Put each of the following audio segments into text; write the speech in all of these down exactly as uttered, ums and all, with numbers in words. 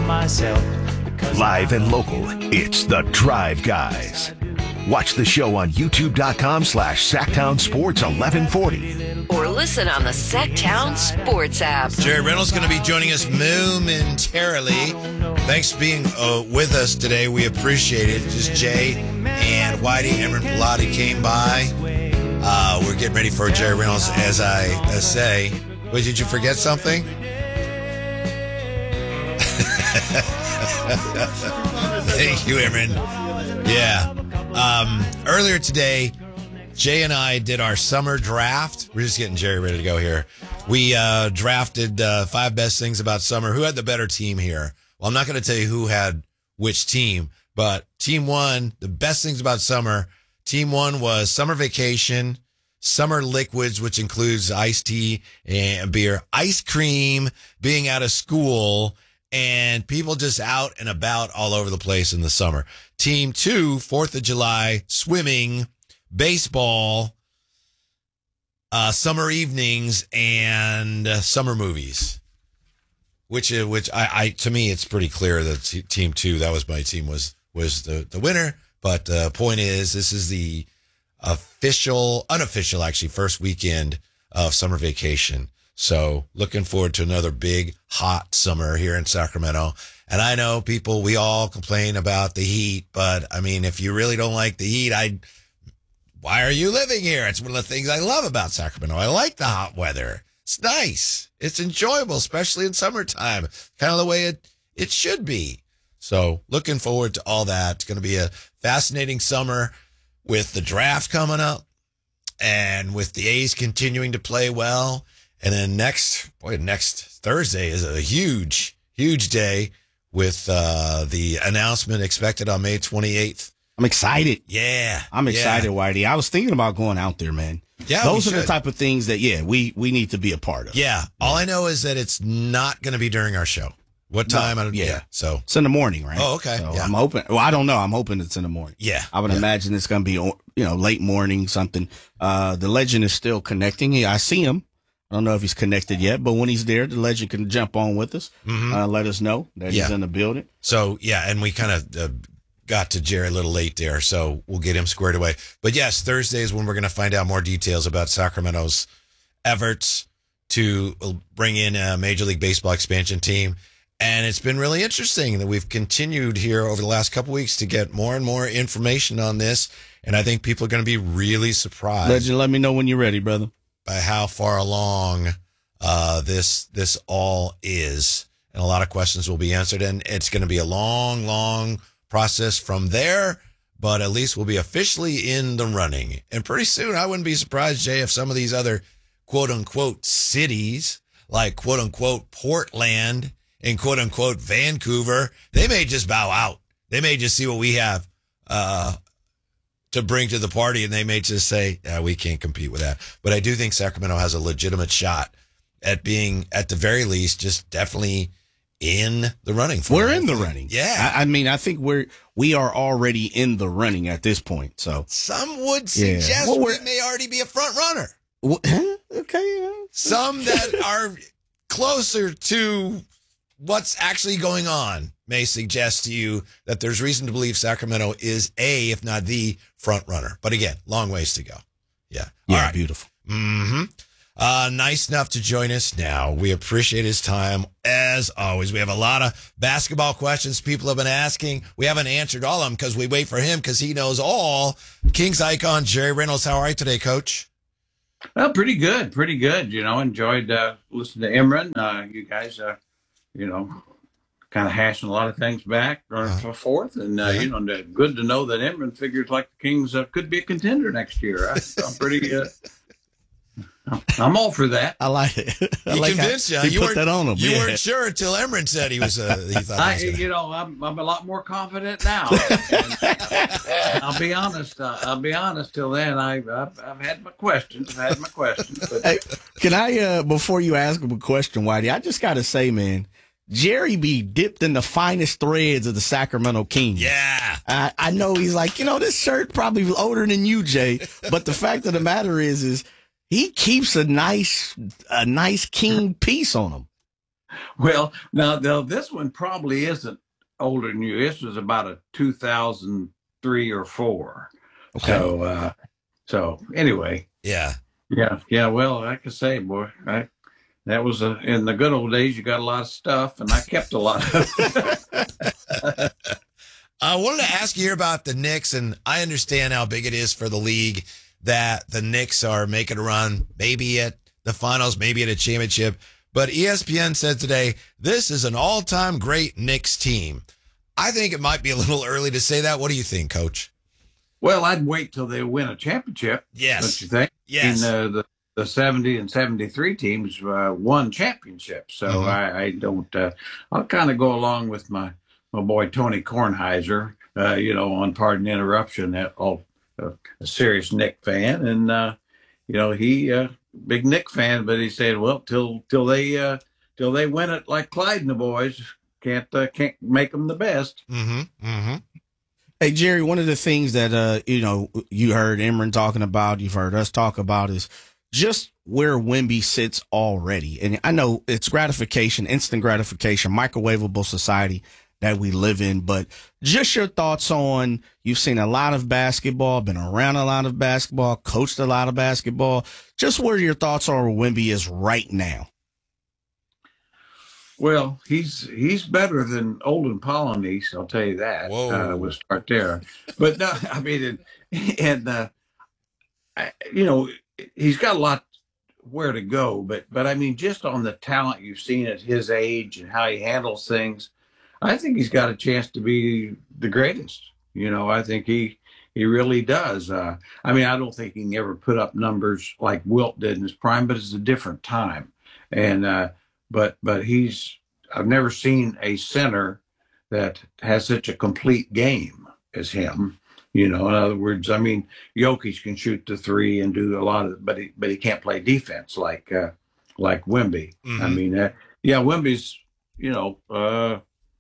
myself. Live and local, it's The Drive Guys. Watch the show on youtube.com slash Sacktown Sports eleven forty. Or listen on the Sacktown Sports app. Jerry Reynolds going to be joining us momentarily. Thanks for being uh, with us today. We appreciate it. Just Jay and Whitey, Emron Pilati came by. Uh, we're getting ready for Jerry Reynolds, as I uh, say. Wait, did you forget something? Thank you, Emron. Yeah. Um, earlier today, Jay and I did our summer draft. We're just getting Jerry ready to go here. We uh, drafted uh, five best things about summer. Who had the better team here? Well, I'm not going to tell you who had which team, but team one, the best things about summer. Team one was summer vacation, summer liquids, which includes iced tea and beer, ice cream, being out of school, and people just out and about all over the place in the summer. Team two, fourth of July, swimming, baseball, uh, summer evenings, and uh, summer movies. Which, uh, which I, I, to me, it's pretty clear that t- team two, that was my team, was was the, the winner. But the uh, point is, this is the official, unofficial, actually, first weekend of summer vacation. So looking forward to another big, hot summer here in Sacramento. And I know people, we all complain about the heat, but I mean, if you really don't like the heat, I, why are you living here? It's one of the things I love about Sacramento. I like the hot weather. It's nice. It's enjoyable, especially in summertime. Kind of the way it, it should be. So looking forward to all that. It's going to be a fascinating summer with the draft coming up and with the A's continuing to play well. And then next, boy, next Thursday is a huge, huge day with uh, the announcement expected on May twenty-eighth. I'm excited. Yeah. I'm excited, yeah. Whitey. I was thinking about going out there, man. Yeah, Those are should. the type of things that, yeah, we, we need to be a part of. Yeah. All I know is that it's not going to be during our show. What time? No, I don't, yeah. yeah. So it's in the morning, right? Oh, okay. So yeah. I'm hoping. Well, I don't know. I'm hoping it's in the morning. Yeah. I would yeah. imagine it's going to be, you know, late morning, something. Uh, the legend is still connecting. Yeah, I see him. I don't know if he's connected yet, but when he's there, the legend can jump on with us, mm-hmm. uh, let us know that yeah. he's in the building. So, yeah, and we kind of uh, got to Jerry a little late there, so we'll get him squared away. But, yes, Thursday is when we're going to find out more details about Sacramento's efforts to bring in a Major League Baseball expansion team. And it's been really interesting that we've continued here over the last couple weeks to get more and more information on this, and I think people are going to be really surprised. Legend, let me know when you're ready, brother. By how far along uh, this this all is. And a lot of questions will be answered. And it's going to be a long, long process from there. But at least we'll be officially in the running. And pretty soon, I wouldn't be surprised, Jay, if some of these other quote-unquote cities, like quote-unquote Portland and quote-unquote Vancouver, they may just bow out. They may just see what we have uh to bring to the party, and they may just say, yeah, we can't compete with that. But I do think Sacramento has a legitimate shot at being, at the very least, just definitely in the running. For we're it. in the running. Yeah. I, I mean, I think we're, we are already in the running at this point. So some would yeah. suggest well, we may already be a front runner. Well, okay. Yeah. Some that are closer to what's actually going on may suggest to you that there's reason to believe Sacramento is a, if not the, front runner. But again, long ways to go. Yeah. Yeah, all right. Beautiful. Mm-hmm. Uh, nice enough to join us now. We appreciate his time, as always. We have a lot of basketball questions people have been asking. We haven't answered all of them because we wait for him because he knows all. Kings icon, Jerry Reynolds. How are you today, Coach? Well, pretty good. Pretty good. You know, enjoyed uh, listening to Emron. Uh, you guys, uh, you know, kind of hashing a lot of things back or uh, forth. And, uh, yeah. you know, good to know that Emron figures like the Kings uh, could be a contender next year. I, I'm pretty, uh, I'm all for that. I like it. I he like convinced you. He you put that on him. You yeah. weren't sure until Emron said he was, uh, he thought I, he was gonna... You know, I'm, I'm a lot more confident now. I'll be honest. Uh, I'll be honest. Till then, I, I've, I've had my questions. I've had my questions. But... Hey, can I, uh, before you ask him a question, Whitey, I just got to say, man, Jerry be dipped in the finest threads of the Sacramento Kings. Yeah. I, I know he's like, you know, this shirt probably older than you, Jay. But the fact of the matter is, is he keeps a nice, a nice King piece on him. Well, now, now this one probably isn't older than you. This was about a two thousand three or four. Okay. So, uh, so anyway, Yeah. yeah, yeah. Well, I can say, boy, I, that was a, in the good old days. You got a lot of stuff, and I kept a lot of it. I wanted to ask you here about the Knicks, and I understand how big it is for the league that the Knicks are making a run, maybe at the finals, maybe at a championship. But E S P N said today, this is an all-time great Knicks team. I think it might be a little early to say that. What do you think, Coach? Well, I'd wait till they win a championship. Yes. Don't you think? Yes. And uh, the the seventy and seventy-three teams uh, won championships. So Mhm. I, I don't. Uh, I'll kind of go along with my my boy Tony Kornheiser. Uh, you know, on pardon the interruption, that all uh, a serious Knick fan, and uh, you know he uh, big Knick fan, but he said, well, till till they uh, till they win it like Clyde and the boys, can't uh, can't make them the best. Mm-hmm. Mm-hmm. Hey, Jerry, one of the things that, uh, you know, you heard Imran talking about, you've heard us talk about is just where Wemby sits already. And I know it's gratification, instant gratification, microwavable society that we live in. But just your thoughts on, you've seen a lot of basketball, been around a lot of basketball, coached a lot of basketball. Just where your thoughts are where Wemby is right now. Well, he's he's better than Olden Polynice, I'll tell you that. Whoa. Uh, we'll start there. But no, I mean, and, and uh, I, you know, he's got a lot where to go. But but I mean, just on the talent you've seen at his age and how he handles things, I think he's got a chance to be the greatest. You know, I think he he really does. Uh, I mean, I don't think he can ever put up numbers like Wilt did in his prime, but it's a different time. And uh, but but he's I've never seen a center that has such a complete game as him. You know, in other words, I mean, Jokic can shoot the three and do a lot of, but he but he can't play defense like uh, like Wemby. Mm-hmm. I mean, uh, yeah, Wemby's. You know, uh,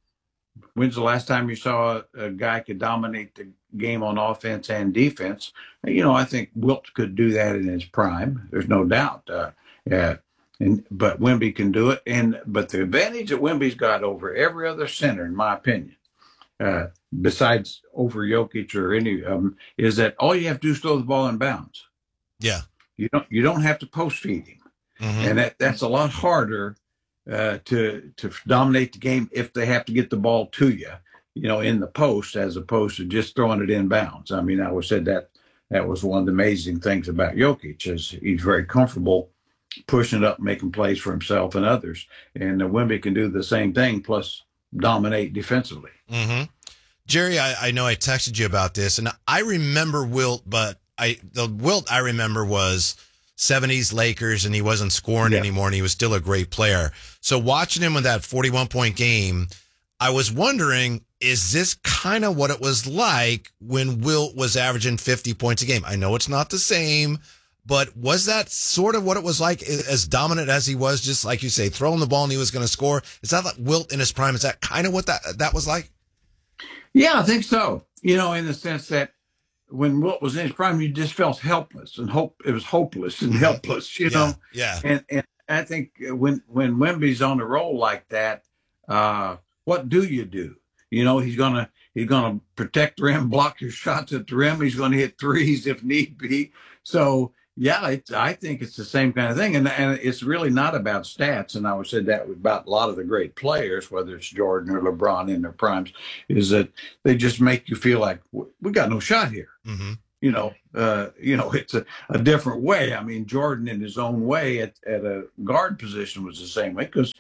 when's the last time you saw a, a guy could dominate the game on offense and defense? You know, I think Wilt could do that in his prime. There's no doubt. Uh, yeah. And, but Wemby can do it. And but the advantage that Wemby's got over every other center, in my opinion, uh, besides over Jokic or any of them, is that all you have to do is throw the ball in bounds. Yeah. You don't you don't have to post feed him. Mm-hmm. And that, that's a lot harder uh, to to dominate the game if they have to get the ball to you, you know, in the post as opposed to just throwing it in bounds. I mean, I always said that that was one of the amazing things about Jokic is he's very comfortable pushing it up, making plays for himself and others. And uh, Wemby can do the same thing, plus dominate defensively. Mm-hmm. Jerry, I, I know I texted you about this, and I remember Wilt, but I the Wilt I remember was seventies Lakers, and he wasn't scoring Yeah. anymore, and he was still a great player. So watching him with that forty-one point game, I was wondering, is this kind of what it was like when Wilt was averaging fifty points a game? I know it's not the same, but was that sort of what it was like, as dominant as he was, just like you say, throwing the ball and he was going to score? Is that like Wilt in his prime? Is that kind of what that that was like? Yeah, I think so. You know, in the sense that when Wilt was in his prime, you just felt helpless and hope it was hopeless and helpless, you Yeah, know? yeah. And and I think when, when Wemby's on a roll like that, uh, what do you do? You know, he's going to, he's going to protect the rim, block your shots at the rim. He's going to hit threes if need be. So, yeah, it's, I think it's the same kind of thing. And, and it's really not about stats. And I would say that about a lot of the great players, whether it's Jordan or LeBron in their primes, is that they just make you feel like we got no shot here. Mm-hmm. You know, uh, you know, it's a, a different way. I mean, Jordan in his own way at, at a guard position was the same way because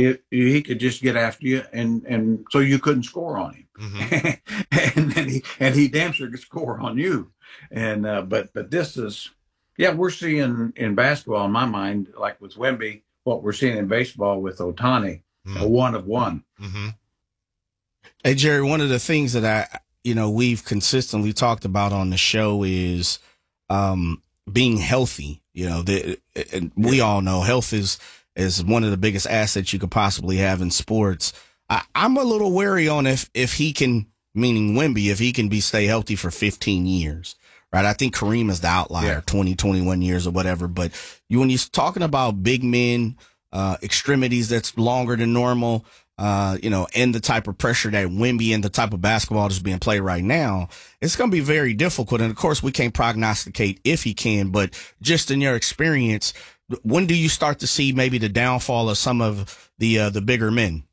he could just get after you and, and so you couldn't score on him. Mm-hmm. and then he, and he damn sure could score on you. And, uh, but, but this is, yeah, we're seeing in basketball, in my mind, like with Wemby, what we're seeing in baseball with Ohtani, mm-hmm. a one of one. Mm-hmm. Hey, Jerry, one of the things that I, you know, we've consistently talked about on the show is um, being healthy. You know, the, and we all know health is, is one of the biggest assets you could possibly have in sports. I, I'm a little wary on if, if he can, meaning Wemby, if he can be stay healthy for fifteen years. Right. I think Kareem is the outlier, yeah. twenty, twenty-one years or whatever. But you, when you're talking about big men, uh, extremities that's longer than normal, uh, you know, and the type of pressure that Wemby and the type of basketball that's being played right now, it's going to be very difficult. And of course, we can't prognosticate if he can, but just in your experience, when do you start to see maybe the downfall of some of the uh, the bigger men?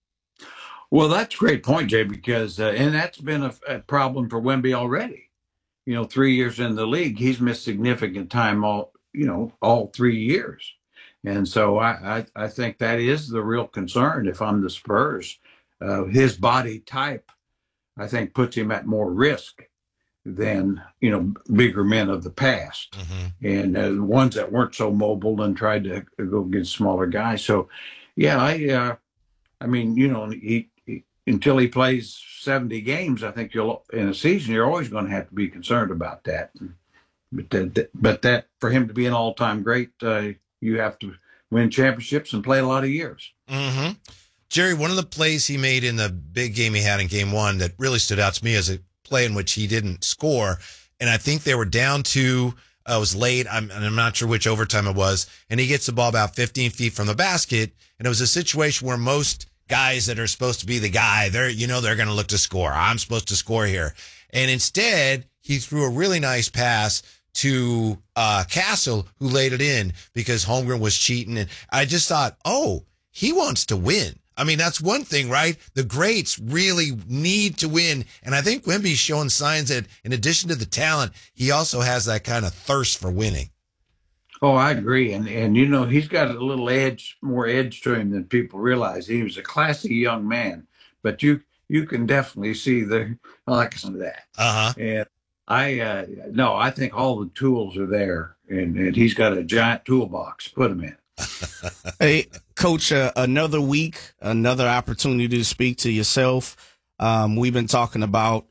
Well, that's a great point, Jay, because uh, and that's been a, a problem for Wemby already. You know, three years in the league, he's missed significant time all you know all three years, and so I I, I think that is the real concern. If I'm the Spurs, uh, his body type, I think, puts him at more risk than you know bigger men of the past, mm-hmm. and uh, ones that weren't so mobile and tried to go against smaller guys. So, yeah, I uh, I mean, you know, he. Until he plays seventy games, I think you'll in a season, you're always going to have to be concerned about that. But that, but that for him to be an all-time great, uh, you have to win championships and play a lot of years. Mm-hmm. Jerry, one of the plays he made in the big game he had in game one that really stood out to me as a play in which he didn't score, and I think they were down to uh, it was late. I'm, and I'm not sure which overtime it was, and he gets the ball about fifteen feet from the basket, and it was a situation where most guys that are supposed to be the guy, they're, you know, they're going to look to score. I'm supposed to score here. And instead, he threw a really nice pass to uh, Castle, who laid it in because Holmgren was cheating. And I just thought, oh, he wants to win. I mean, that's one thing, right? The greats really need to win. And I think Wemby's showing signs that in addition to the talent, he also has that kind of thirst for winning. Oh, I agree. And, and you know, he's got a little edge, more edge to him than people realize. He was a classy young man, but you you can definitely see the, I like some of that. Uh-huh. And I, uh, no, I think all the tools are there, and, and he's got a giant toolbox. Put them in. Hey, Coach, uh, another week, another opportunity to speak to yourself. Um, we've been talking about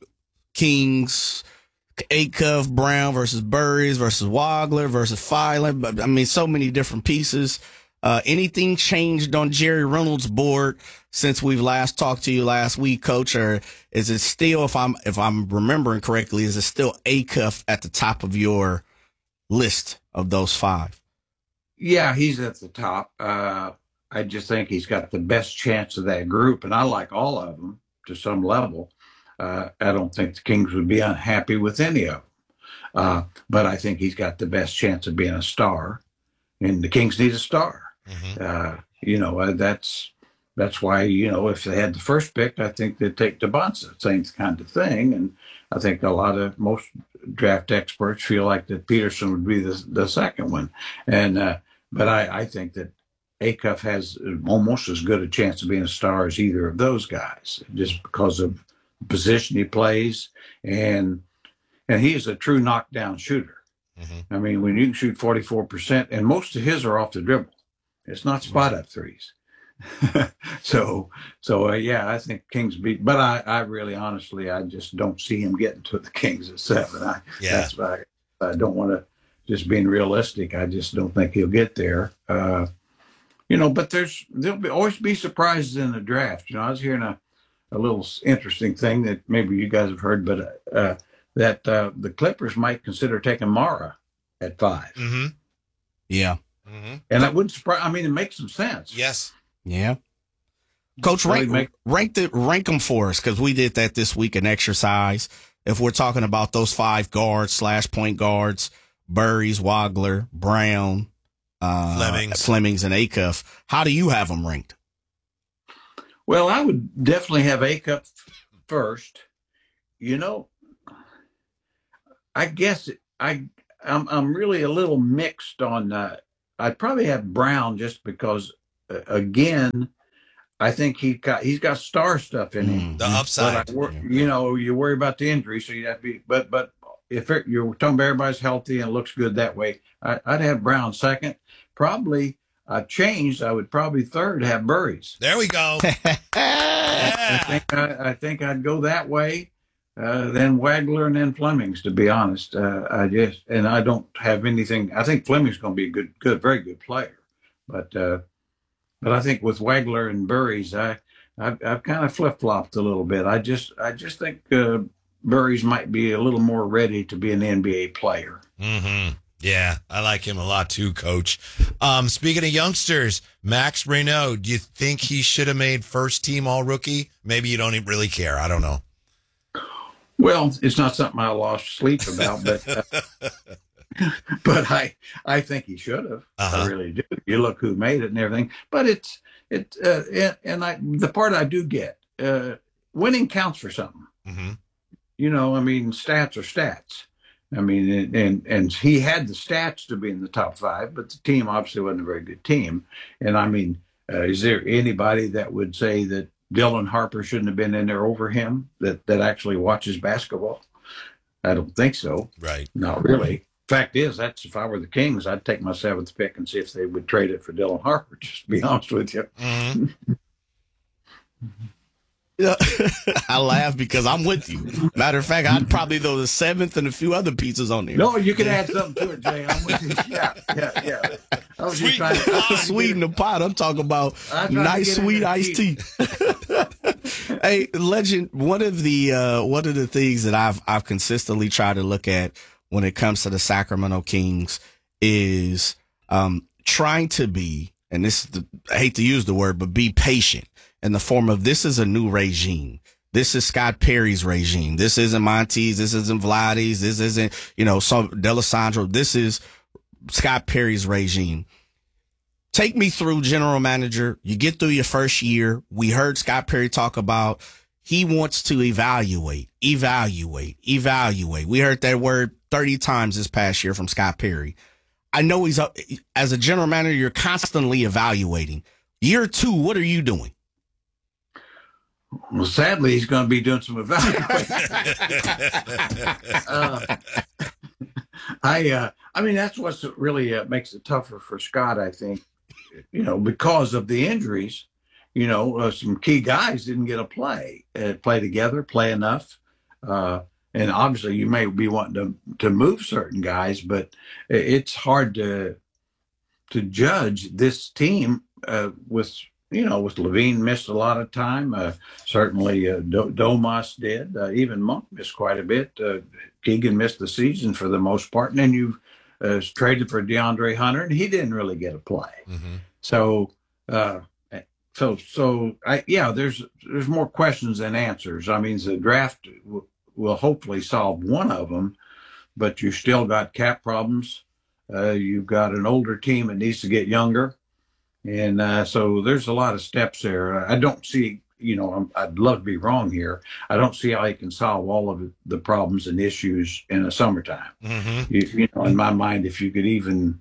Kings, Acuff, Brown versus Burris versus Wagler versus Filan. But I mean, so many different pieces. Uh, anything changed on Jerry Reynolds' board since we've last talked to you last week, Coach? Or is it still, if I'm if I'm remembering correctly, is it still Acuff at the top of your list of those five? Yeah, he's at the top. Uh, I just think he's got the best chance of that group, and I like all of them to some level. Uh, I don't think the Kings would be unhappy with any of them. Uh, but I think he's got the best chance of being a star, and the Kings need a star. Mm-hmm. Uh, you know, uh, that's that's why, you know, if they had the first pick, I think they'd take Debonsa, same kind of thing. And I think a lot of most draft experts feel like that Peterson would be the, the second one. And uh, but I, I think that Acuff has almost as good a chance of being a star as either of those guys, just because of the position he plays, and and he is a true knockdown shooter. Mm-hmm. I mean, when you can shoot forty-four percent, and most of his are off the dribble, it's not spot up threes. so, so uh, yeah, I think Kings beat, but I, I really, honestly, I just don't see him getting to the Kings at seven. I, yeah. That's why I, I don't want to, just being realistic, I just don't think he'll get there. Uh, you know, but there's, there'll be, always be surprises in the draft. You know, I was hearing a, a little interesting thing that maybe you guys have heard, but uh, that uh, the Clippers might consider taking Mara at five. Mm-hmm. Yeah. Mm-hmm. And that wouldn't surprise, I mean, it makes some sense. Yes. Yeah. Coach, rank, make, rank, the, rank them for us, because we did that this week in exercise. If we're talking about those five guards slash point guards, Burris, Wagler, Brown, uh, Flemings. Flemings, and Acuff, how do you have them ranked? Well, I would definitely have Acuff first. You know, I guess it, I, I'm, I'm really a little mixed on, uh, I'd probably have Brown just because, uh, again, I think he got he's got star stuff in him. The upside, wor- you know, you worry about the injury, so you have to be. But but if it, you're talking about everybody's healthy and looks good that way, I, I'd have Brown second. Probably I've changed. I would probably third have Burris. There we go. yeah. I think I, I think I'd go that way. Uh, then Wagler and then Flemings. To be honest, uh, I just and I don't have anything. I think Fleming's going to be a good, good, very good player, but. Uh, But I think with Wagler and Burris, I, I've, I've kind of flip-flopped a little bit. I just I just think uh, Burris might be a little more ready to be an N B A player. Mm-hmm. Yeah, I like him a lot too, Coach. Um, speaking of youngsters, Max Reynaud, do you think he should have made first team all rookie? Maybe you don't even really care. I don't know. Well, it's not something I lost sleep about, but uh, but I I think he should have. Uh-huh. I really do. You look who made it and everything. But it's it uh, and, and I the part I do get uh, winning counts for something. Mm-hmm. You know, I mean, stats are stats. I mean, and, and and he had the stats to be in the top five, but the team obviously wasn't a very good team. And I mean, uh, is there anybody that would say that Dylan Harper shouldn't have been in there over him that, that actually watches basketball? I don't think so. Right. Not really. Fact is, that's if I were the Kings, I'd take my seventh pick and see if they would trade it for Dylan Harper, just to be honest with you. Mm-hmm. I laugh because I'm with you. Matter of fact, I'd probably throw the seventh and a few other pizzas on there. No, you can add something to it, Jay. I'm with you. Yeah, yeah, yeah. I was just trying to sweeten the pot. I'm talking about I'm nice sweet iced tea. Hey, Legend, one of the uh, one of the things that I've I've consistently tried to look at when it comes to the Sacramento Kings is um, trying to be, and this is the, I hate to use the word, but be patient. In the form of, this is a new regime. This is Scott Perry's regime. This isn't Monty's. This isn't Vladdy's. This isn't, you know, so D'Alessandro. This is Scott Perry's regime. Take me through, general manager. You get through your first year. We heard Scott Perry talk about he wants to evaluate, evaluate, evaluate. We heard that word thirty times this past year from Scott Perry. I know he's, as a general manager, you're constantly evaluating. Year two, what are you doing? Well, sadly, he's going to be doing some evaluating. uh, I, uh, I mean, that's what's really uh, makes it tougher for Scott, I think. You know, because of the injuries, you know, uh, some key guys didn't get a play, uh, play together, play enough, uh, and obviously, you may be wanting to to move certain guys, but it's hard to to judge this team uh, with. You know, with Levine missed a lot of time. Uh, certainly, uh, Do- Domas did. Uh, even Monk missed quite a bit. Uh, Keegan missed the season for the most part. And then you uh, traded for DeAndre Hunter, and he didn't really get a play. Mm-hmm. So, uh, so, so, I, yeah, there's there's more questions than answers. I mean, the draft w- will hopefully solve one of them, but you still got cap problems. Uh, you've got an older team that needs to get younger. And uh, so there's a lot of steps there. I don't see, you know, I'm, I'd love to be wrong here. I don't see how you can solve all of the problems and issues in the summertime. Mm-hmm. You, you know, in my mind, if you could even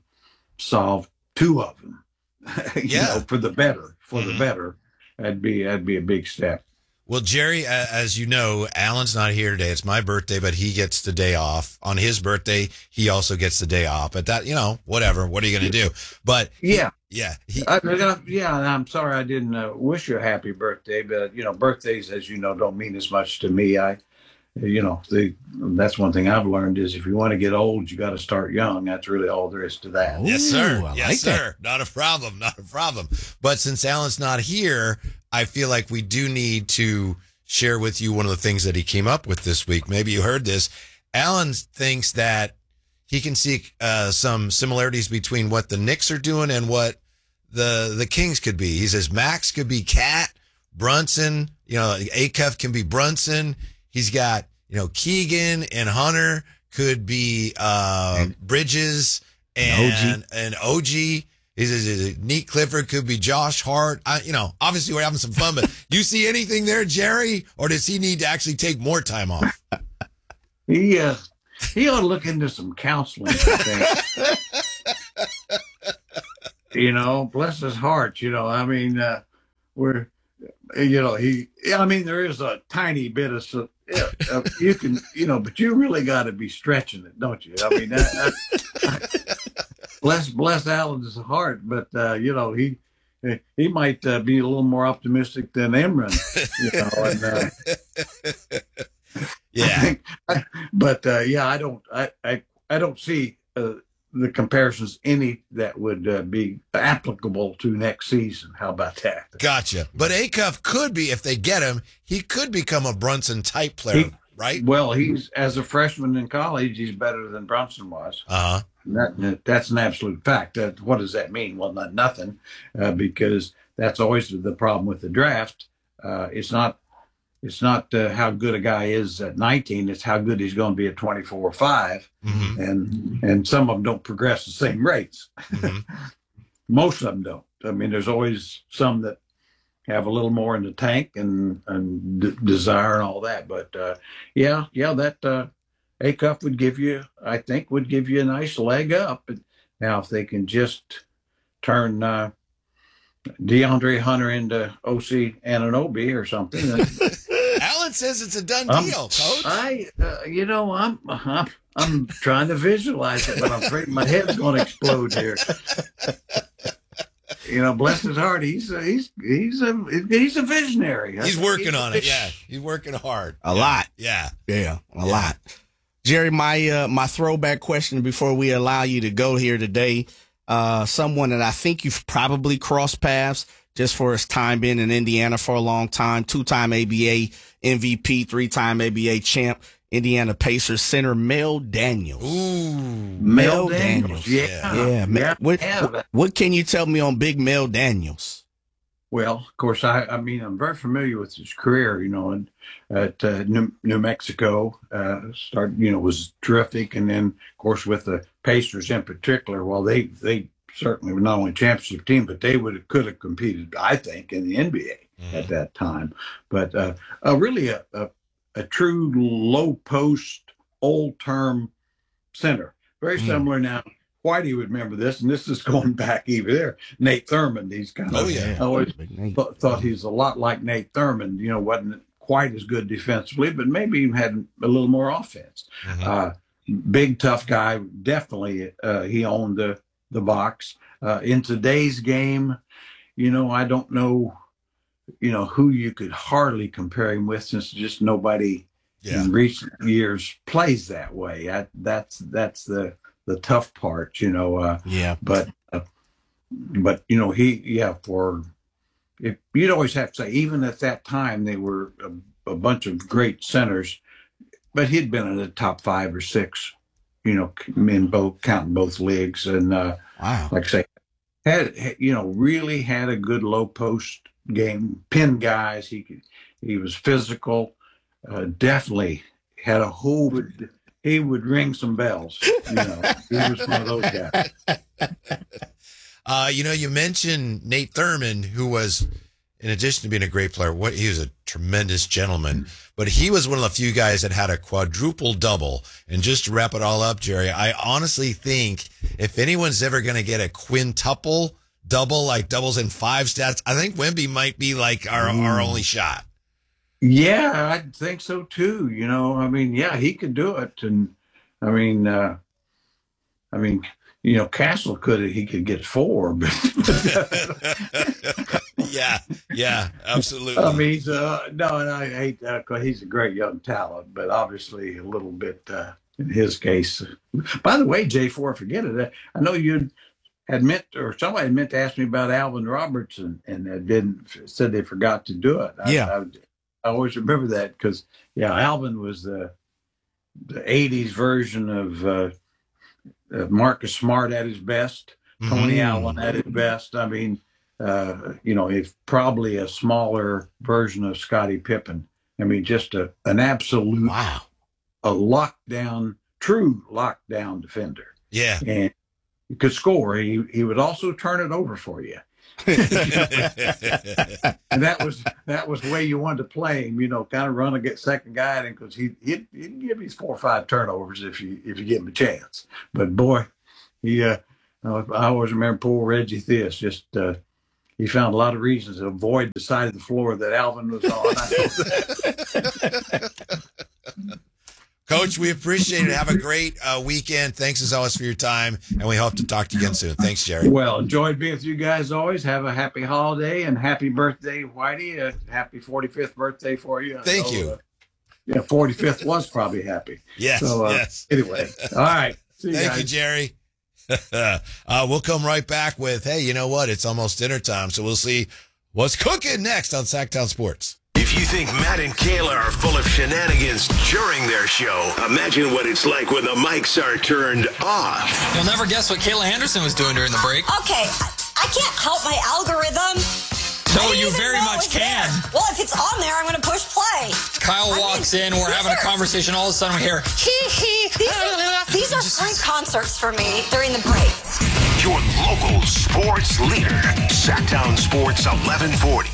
solve two of them, you yeah. know, for the better, for mm-hmm. the better, that'd be that'd be a big step. Well, Jerry, as you know, Alan's not here today. It's my birthday, but he gets the day off. On his birthday, he also gets the day off. But that, you know, whatever. What are you going to do? But yeah, yeah, he, I, yeah. And I'm sorry I didn't uh, wish you a happy birthday, but you know, birthdays, as you know, don't mean as much to me. I, you know, the that's one thing I've learned is if you want to get old, you got to start young. That's really all there is to that. Yes, sir. Ooh, yes, like sir. That. Not a problem. Not a problem. But since Alan's not here, I feel like we do need to share with you one of the things that he came up with this week. Maybe you heard this. Alan thinks that he can see uh, some similarities between what the Knicks are doing and what the the Kings could be. He says Max could be Cat, Brunson, you know, Acuff can be Brunson. He's got, you know, Keegan and Hunter could be uh, Bridges and, and O G. He says Neat Clifford could be Josh Hart. I, you know, obviously we're having some fun, but you see anything there, Jerry? Or does he need to actually take more time off? He, uh, he ought to look into some counseling, I think. You know, bless his heart. You know, I mean, uh, we're, you know, he, I mean, there is a tiny bit of, uh, you can, you know, but you really got to be stretching it, don't you? I mean, that, that, bless, bless Alan's heart, but, uh, you know, he, he might uh, be a little more optimistic than Imran, you know, and, uh, yeah, but, uh, yeah, I don't, I, I, I don't see, uh, the comparisons any that would uh, be applicable to next season. How about that? Gotcha. But Acuff could be, if they get him, he could become a Brunson type player. He, right? Well, he's as a freshman in college, he's better than Brunson was. Uh huh. That, that's an absolute fact. That, what does that mean? Well, not nothing, uh, because that's always the problem with the draft. Uh, it's not it's not uh, how good a guy is at nineteen. It's how good he's going to be at twenty-four or five, Mm-hmm. and and some of them don't progress the same rates. Mm-hmm. Most of them don't. I mean, there's always some that have a little more in the tank and and d- desire and all that. But uh, yeah, yeah, that. Uh, Acuff would give you, I think, would give you a nice leg up. Now, if they can just turn uh, DeAndre Hunter into O C Anunoby or something, then, Alan says it's a done Um, deal, Coach. I, uh, you know, I'm, I'm, I'm trying to visualize it, but I'm afraid my head's going to explode here. You know, bless his heart, he's a, he's he's a he's a visionary. He's working on it. Yeah, he's working hard. A yeah. lot. Yeah. Yeah, a Yeah. lot. Jerry, my uh, my throwback question before we allow you to go here today, uh, someone that I think you've probably crossed paths just for his time being in Indiana for a long time, two-time A B A M V P, three-time A B A champ, Indiana Pacers center Mel Daniels. Ooh. Mel Mel Daniels. Daniels. Yeah. Yeah, man. Yeah. What, Yeah. what, what can you tell me on Big Mel Daniels? Well, of course, I, I mean, I'm very familiar with his career, you know, and at uh, New, New Mexico, uh, started, you know, was terrific. And then, of course, with the Pacers in particular, well, they, they certainly were not only a championship team, but they would have, could have competed, I think, in the N B A Mhm. at that time. But uh, uh, really a, a, a true low post, old term center, very Mm. similar now. Whitey would remember this, and this is going back even there. Nate Thurmond, he's kind of Oh, yeah. I always Big Nate. th- thought he's a lot like Nate Thurmond. You know, wasn't quite as good defensively, but maybe even had a little more offense. Mhm. Uh, big, tough guy. Definitely, uh, he owned the the box. Uh, in today's game, you know, I don't know, you know, who you could hardly compare him with, since just nobody Yeah. in recent years plays that way. I, that's that's the the tough part, you know. Uh, Yeah. but uh, but you know, he yeah for if you'd always have to say, even at that time they were a, a bunch of great centers, but he'd been in the top five or six, you know, in both counting both leagues, and uh, Wow. like I say, had had, you know, really had a good low post game, pin guys. He could, he was physical, uh, definitely had a whole. He would ring some bells. You know, he was one of those guys. Uh, you know, you mentioned Nate Thurmond, who was, in addition to being a great player, what he was a tremendous gentleman, but he was one of the few guys that had a quadruple double. And just to wrap it all up, Jerry, I honestly think if anyone's ever going to get a quintuple double, like doubles and five stats, I think Wemby might be like our, our only shot. Yeah, I think so too. You know, I mean, yeah, he could do it, and I mean, uh, I mean, you know, Castle could he could get four, but yeah, yeah, absolutely. I mean, he's, uh, no, and I hate that because he's a great young talent, but obviously a little bit uh, in his case. By the way, J four, forget it. I know you had meant, or somebody had meant to ask me about Alvin Robertson, and they didn't said they forgot to do it. I, Yeah. I, I always remember that because, yeah, Alvin was the the eighties version of uh, uh, Marcus Smart at his best, Tony Mhm. Allen at his best. I mean, uh, you know, it's probably a smaller version of Scottie Pippen. I mean, just a an absolute, Wow. a lockdown, true lockdown defender. Yeah. And he could score. He, he would also turn it over for you. And that was that was the way you wanted to play him, you know, kind of run and get second guy at him because he he'd, he'd give you four or five turnovers if you if you give him a chance. But boy, he uh, I always remember poor Reggie Theus. Just uh, he found a lot of reasons to avoid the side of the floor that Alvin was on. Coach, we appreciate it. Have a great uh, weekend. Thanks as always for your time, and we hope to talk to you again soon. Thanks, Jerry. Well, enjoyed being with you guys always. Have a happy holiday and happy birthday, Whitey. Uh, happy forty-fifth birthday for you. Thank So, you. Uh, yeah, forty-fifth was probably happy. Yes, So, uh, yes. Anyway, all right. See you Thank guys. you, Jerry. uh, we'll come right back with, hey, you know what? It's almost dinner time, so we'll see what's cooking next on Sacktown Sports. If If you think Matt and Kayla are full of shenanigans during their show, imagine what it's like when the mics are turned off. You'll never guess what Kayla Anderson was doing during the break. Okay, I, I can't help my algorithm. No, you very much can. There. Well, if it's on there, I'm going to push play. Kyle I walks mean, in, we're having are, a conversation, all of a sudden we hear, hee hee. These are, these are free concerts for me during the break. Your local sports leader, Sacktown Sports eleven forty.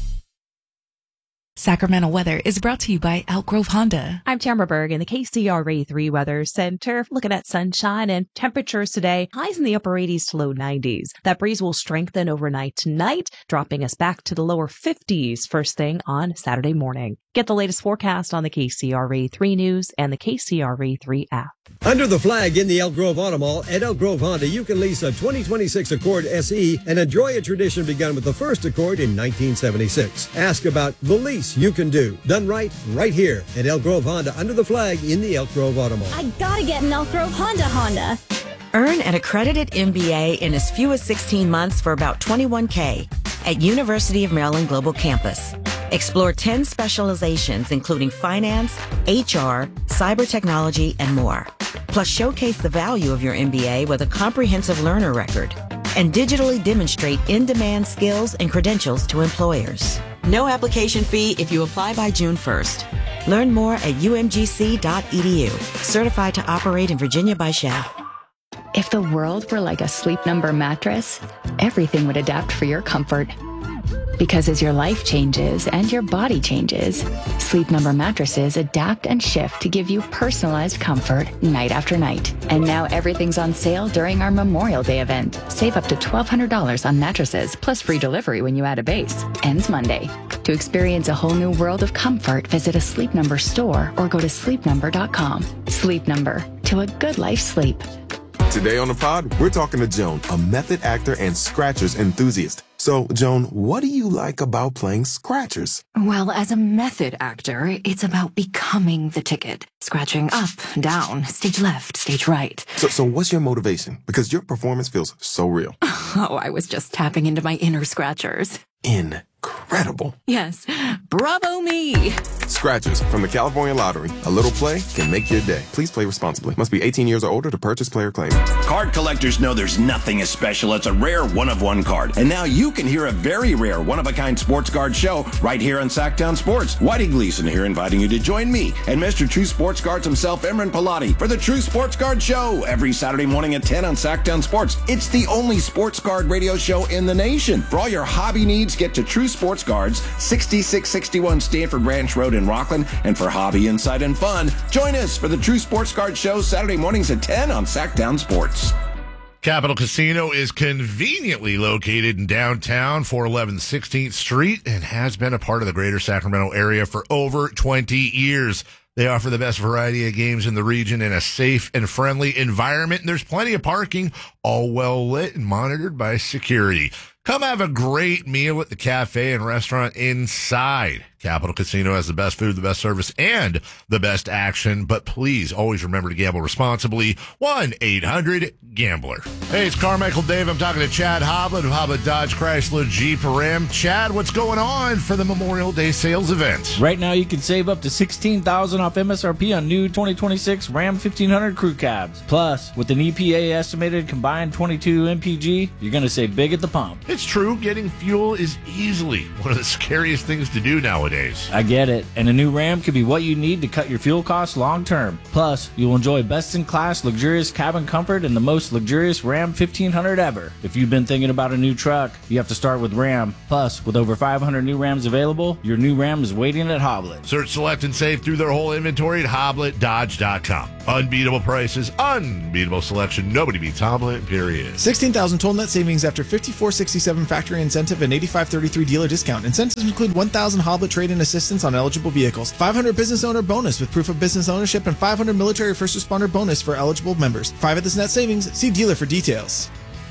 Sacramento weather is brought to you by Elk Grove Honda. I'm Tamara Berg in the K C R A three Weather Center. Looking at sunshine and temperatures today. Highs in the upper eighties to low nineties. That breeze will strengthen overnight tonight, dropping us back to the lower fifties first thing on Saturday morning. Get the latest forecast on the K C R A three News and the K C R A three app. Under the flag in the Elk Grove Auto Mall at Elk Grove Honda, you can lease a twenty twenty-six Accord S E and enjoy a tradition begun with the first Accord in nineteen seventy-six. Ask about the lease you can do. Done right, right here at Elk Grove Honda under the flag in the Elk Grove Auto Mall. I gotta get an Elk Grove Honda Honda. Earn an accredited M B A in as few as sixteen months for about twenty-one K at University of Maryland Global Campus. Explore ten specializations, including finance, H R, cyber technology, and more. Plus, showcase the value of your M B A with a comprehensive learner record and digitally demonstrate in-demand skills and credentials to employers. No application fee if you apply by June first. Learn more at U M G C dot E D U. Certified to operate in Virginia by S H A F. If the world were like a Sleep Number mattress, everything would adapt for your comfort. Because as your life changes and your body changes, Sleep Number mattresses adapt and shift to give you personalized comfort night after night. And now everything's on sale during our Memorial Day event. Save up to twelve hundred dollars on mattresses plus free delivery when you add a base. Ends Monday. To experience a whole new world of comfort, visit a Sleep Number store or go to sleep number dot com. Sleep Number. To a good life sleep. Today on the pod, we're talking to Joan, a method actor and Scratchers enthusiast. So, Joan, what do you like about playing Scratchers? Well, as a method actor, it's about becoming the ticket. Scratching up, down, stage left, stage right. So, so what's your motivation? Because your performance feels so real. Oh, I was just tapping into my inner Scratchers. Incredible. Yes. Bravo me. Scratchers from the California Lottery. A little play can make your day. Please play responsibly. Must be eighteen years or older to purchase player claim. Card collectors know there's nothing as special as a rare one-of-one card. And now you can hear a very rare one-of-a-kind sports card show right here on Sacktown Sports. Whitey Gleason here inviting you to join me and Mister True Sports Cards himself, Imran Pilati, for the True Sports Card Show every Saturday morning at ten on Sacktown Sports. It's the only sports card radio show in the nation. For all your hobby needs, get to True Sports Cards, sixty-six sixty-one Stanford Ranch Road in Rockland. And for hobby, insight, and fun, join us for the True Sports Card Show Saturday mornings at ten on Sacktown Sports. Capital Casino is conveniently located in downtown, four eleven sixteenth Street, and has been a part of the greater Sacramento area for over twenty years. They offer the best variety of games in the region in a safe and friendly environment, and there's plenty of parking, all well lit and monitored by security. Come have a great meal at the cafe and restaurant inside. Capital Casino has the best food, the best service, and the best action. But please always remember to gamble responsibly. one eight hundred gambler. Hey, it's Carmichael Dave. I'm talking to Chad Hoblet of Hoblet Dodge Chrysler Jeep Ram. Chad, what's going on for the Memorial Day sales event? Right now, you can save up to sixteen thousand dollars off M S R P on new twenty twenty-six Ram fifteen hundred crew cabs. Plus, with an E P A estimated combined twenty-two M P G, you're going to save big at the pump. It's true. Getting fuel is easily one of the scariest things to do nowadays. I get it. And a new Ram could be what you need to cut your fuel costs long term. Plus, you'll enjoy best-in-class luxurious cabin comfort and the most luxurious Ram fifteen hundred ever. If you've been thinking about a new truck, you have to start with Ram. Plus, with over five hundred new Rams available, your new Ram is waiting at Hoblet. Search, select, and save through their whole inventory at hoblet dodge dot com. Unbeatable prices, unbeatable selection. Nobody beats Hoblet, period. sixteen thousand total net savings after fifty-four sixty-seven factory incentive and eighty-five thirty-three dealer discount. Incentives include one thousand Hoblet trade-in assistance on eligible vehicles, five hundred business owner bonus with proof of business ownership, and five hundred military first responder bonus for eligible members. Five at this net savings. See dealer for details.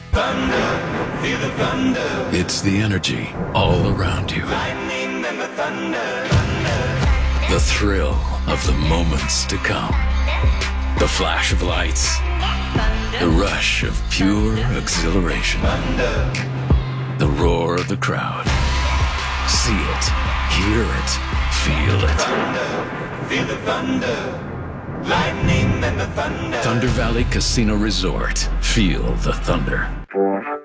Thunder, feel the thunder. It's the energy all around you. Lightning and the thunder, thunder. The thrill of the moments to come. The flash of lights. The rush of pure exhilaration. The roar of the crowd. See it, Hear it. Feel it. Thunder, feel the thunder. Lightning and the thunder. Thunder Valley Casino Resort. Feel the thunder.